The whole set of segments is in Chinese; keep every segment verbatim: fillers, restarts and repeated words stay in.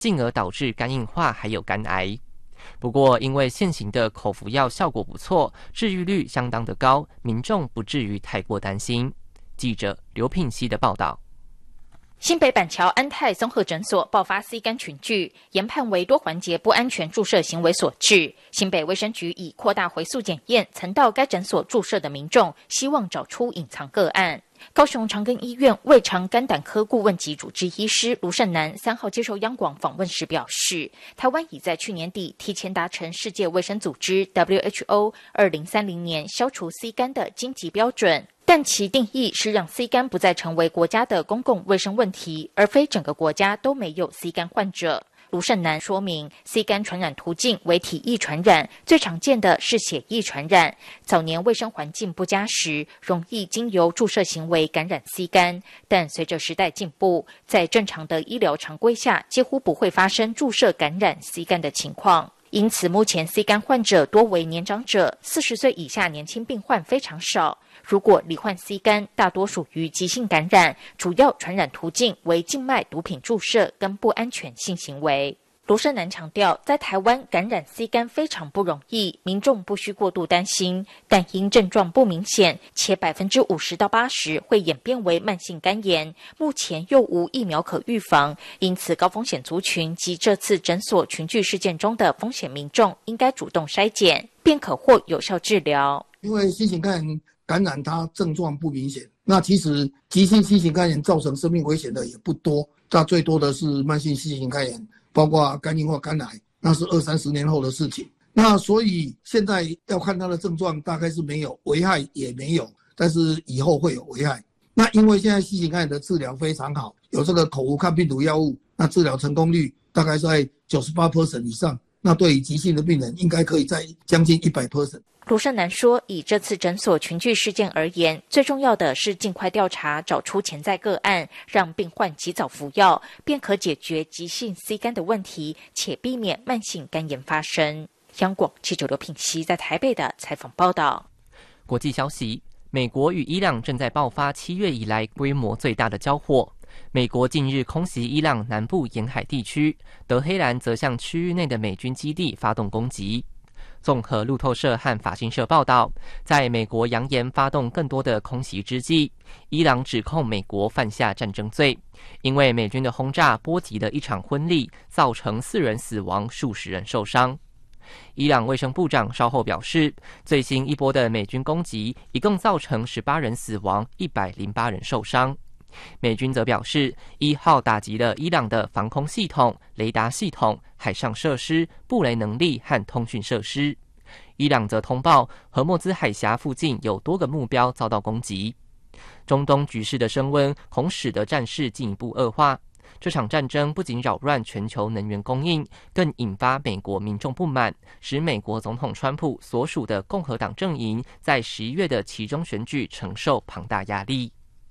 进而导致肝硬化还有肝癌。不过，因为现行的口服药效果不错，治愈率相当的高，民众不至于太过担心。记者刘聘熙的报道。 新北板桥安泰综合诊所爆发 C 肝群聚，研判为多环节不安全注射行为所致。新北卫生局已扩大回溯检验曾到该诊所注射的民众，希望找出隐藏个案。高雄长庚医院胃肠肝胆科顾问及主治医师卢胜男三号接受央广访问时表示，台湾已在去年底提前达成世界卫生组织 W H O 二零三零年消除 C 肝的经济标准，但其定义是让 C 肝不再成为国家的公共卫生问题，而非整个国家都没有 C 肝患者。卢胜男说明 ，C 肝传染途径为体液传染，最常见的是血液传染。早年卫生环境不佳时，容易经由注射行为感染 C 肝，但随着时代进步，在正常的医疗常规下，几乎不会发生注射感染 C 肝的情况。因此，目前 C 肝患者多为年长者，四十岁以下年轻病患非常少。如果罹患 C 肝，大多属于急性感染，主要传染途径为静脉毒品注射跟不安全性行为。卢胜男强调，在台湾感染 C 肝非常不容易，民众不需过度担心，但因症状不明显，且百分之五十到八十会演变为慢性肝炎，目前又无疫苗可预防，因此高风险族群及这次诊所群聚事件中的风险民众，应该主动筛检，便可获有效治疗。 因为新型肝炎感染它症状不明显，那其实急性新型肝炎造成生命危险的也不多，它最多的是慢性新型肝炎，包括肝硬化、肝癌，那是二三十年后的事情。那所以现在要看它的症状，大概是没有危害也没有，但是以后会有危害。那因为现在新型肝炎的治疗非常好，有这个口服抗病毒药物，那治疗成功率大概在 百分之九十八 以上，那对于急性的病人应该可以在将近 百分之百。 卢胜男说，以这次诊所群聚事件而言，最重要的是尽快调查，找出潜在个案，让病患及早服药，便可解决急性 C 肝的问题，且避免慢性肝炎发生。央广记者刘品熙在台北的采访报道。 国际消息，美国与伊朗正在爆发七月以来规模最大的交火。美国近日空袭伊朗南部沿海地区，德黑兰则向区域内的美军基地发动攻击。综合路透社和法新社报道，在美国扬言发动更多的空袭之际，伊朗指控美国犯下战争罪，因为美军的轰炸波及了一场婚礼，造成四人死亡，数十人受伤。伊朗卫生部长稍后表示，最新一波的美军攻击一共造成十八人死亡，一百零八人受伤。美军则表示，一号打击了伊朗的防空系统、雷达系统、海上设施、布雷能力和通讯设施。伊朗则通报，荷默兹海峡附近有多个目标遭到攻击。中东局势的升温恐使得战事进一步恶化。这场战争不仅扰乱全球能源供应，更引发美国民众不满，使美国总统川普所属的共和党阵营在十一月的期中选举承受庞大压力。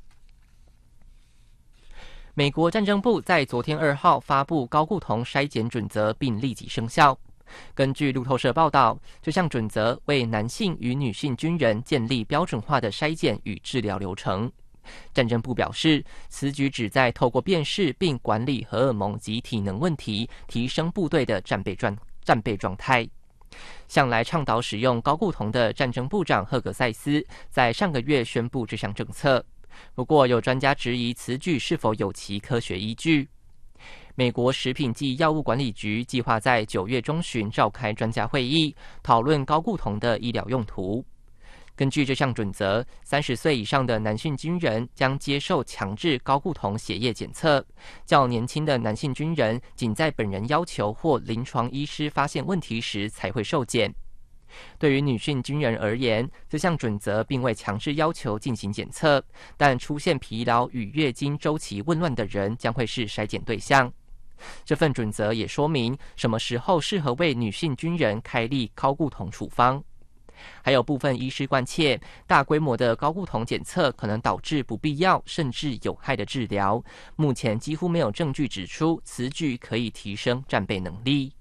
美国战争部在昨天二号发布高固酮筛检准则，并立即生效。根据路透社报道，这项准则为男性与女性军人建立标准化的筛检与治疗流程。战争部表示，此举旨在透过辨识并管理荷尔蒙及体能问题，提升部队的战备状战备状态。向来倡导使用高固酮的战争部长赫格塞斯在上个月宣布这项政策。不过，有专家质疑此举是否有其科学依据。美国食品及药物管理局计划在九月中旬召开专家会议，讨论高固酮的医疗用途。根据这项准则，三十岁以上的男性军人将接受强制高固酮血液检测，较年轻的男性军人仅在本人要求或临床医师发现问题时才会受检。对于女性军人而言，这项准则并未强制要求进行检测，但出现疲劳与月经周期紊乱的人将会是筛检对象。这份准则也说明什么时候适合为女性军人开立高固酮处方。还有部分医师关切，大规模的高固酮检测可能导致不必要甚至有害的治疗。目前几乎没有证据指出此举可以提升战备能力。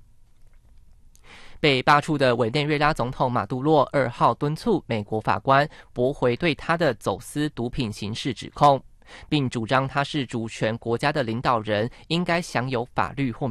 被罢黜的委内瑞拉总统马杜洛二号敦促美国法官驳回对他的走私毒品刑事指控。 并主张他是主权国家的领导人，应该享有法律或